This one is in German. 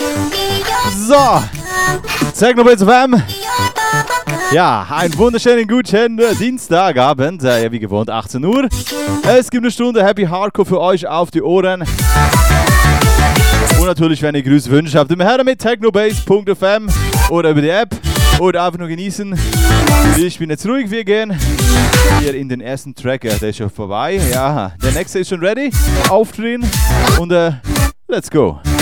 So, Technobase FM. Ja, einen wunderschönen guten Dienstagabend, wie gewohnt 18 Uhr. Es gibt eine Stunde Happy Hardcore für euch auf die Ohren. Und natürlich, wenn ihr Grüße wünscht habt, immer her mit technobase.fm oder über die App oder einfach nur genießen. Ich bin jetzt ruhig, wir gehen hier in den ersten Track, der ist schon vorbei. Ja, der nächste ist schon ready, aufdrehen und let's go.